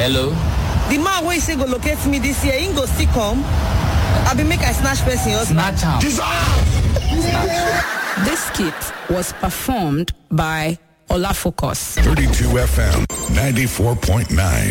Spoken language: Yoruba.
Hello. The man wey say go locate me this year, he go still come. I be make I snatch person husband. Snatch am. This skit was performed by Ola Focus. 32 FM 94.9.